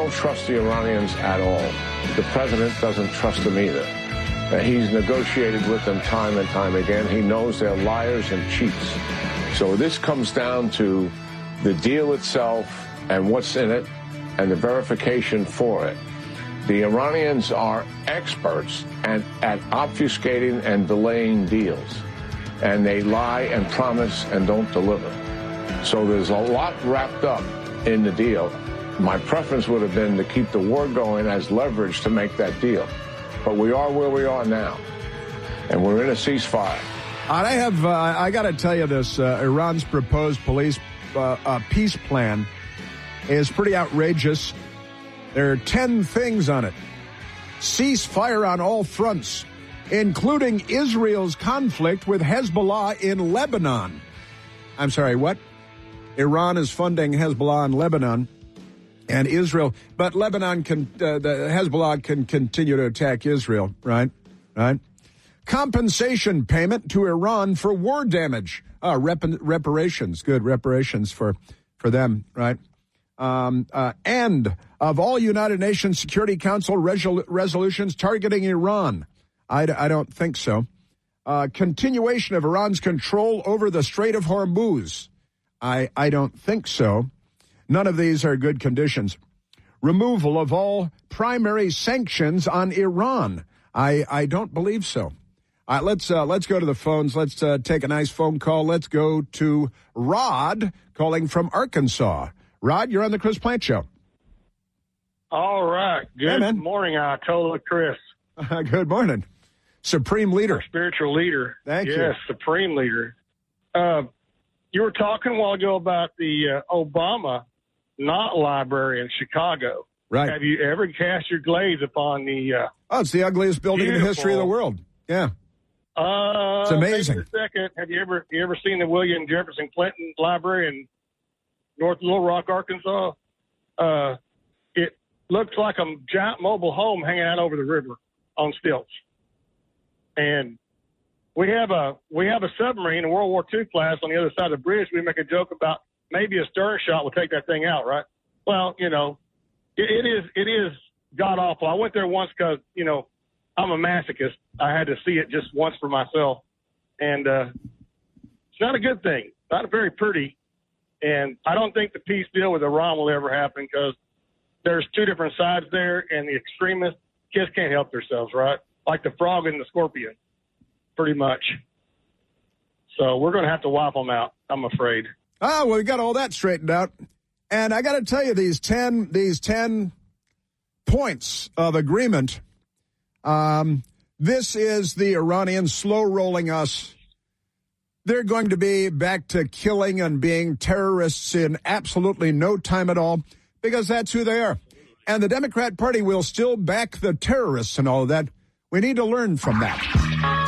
don't trust the Iranians at all. The president doesn't trust them either. He's negotiated with them time and time again. He knows they're liars and cheats. So this comes down to the deal itself and what's in it and the verification for it. The Iranians are experts at obfuscating and delaying deals. And they lie and promise and don't deliver. So there's a lot wrapped up in the deal. My preference would have been to keep the war going as leverage to make that deal. But we are where we are now, and we're in a ceasefire. I got to tell you this, Iran's proposed peace plan is pretty outrageous. There are 10 things on it. Cease fire on all fronts, including Israel's conflict with Hezbollah in Lebanon. I'm sorry, what? Iran is funding Hezbollah in Lebanon. And Israel, but Lebanon the Hezbollah can continue to attack Israel, right? Compensation payment to Iran for war damage. Reparations, good reparations for them, right? End of all United Nations Security Council resolutions targeting Iran. I don't think so. Continuation of Iran's control over the Strait of Hormuz. I don't think so. None of these are good conditions. Removal of all primary sanctions on Iran. I don't believe so. Let's go to the phones. Let's take a nice phone call. Let's go to Rod calling from Arkansas. Rod, you're on the Chris Plant Show. All right. Good morning, Ayatollah Chris. Good morning. Supreme leader. Our spiritual leader. Thank you. Yes, supreme leader. You were talking a while ago about the Obama Knott Library in Chicago. Right. Have you ever cast your gaze upon the... it's the ugliest building in the history of the world. Yeah. It's amazing. Wait a second. Have you ever seen the William Jefferson Clinton Library in North Little Rock, Arkansas? It looks like a giant mobile home hanging out over the river on stilts. And we have a submarine, a World War II class on the other side of the bridge. We make a joke about maybe a stern shot will take that thing out, right? Well, it is god awful. I went there once because, I'm a masochist. I had to see it just once for myself. And it's not a good thing, not very pretty. And I don't think the peace deal with Iran will ever happen because there's two different sides there, and the extremists just can't help themselves, right? Like the frog and the scorpion, pretty much. So we're going to have to wipe them out, I'm afraid. Well, we got all that straightened out. And I got to tell you, these 10 points of agreement, this is the Iranians slow-rolling us. They're going to be back to killing and being terrorists in absolutely no time at all, because that's who they are. And the Democrat Party will still back the terrorists and all of that. We need to learn from that.